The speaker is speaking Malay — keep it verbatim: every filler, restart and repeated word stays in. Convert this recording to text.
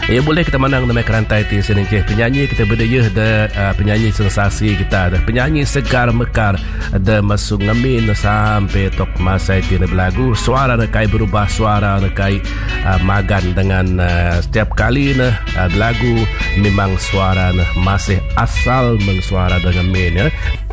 Ya boleh kita menang nama kerantai ti sini je. Penyanyi kita berdaya ada uh, penyanyi sensasi kita ada penyanyi segar mekar ada masuk ngamin sampai tok masa itu berlagu suara nak kai berubah suara nak kai uh, magan dengan uh, setiap kali nah uh, lagu memang suara nah masih asal mengsuara dengan min ya.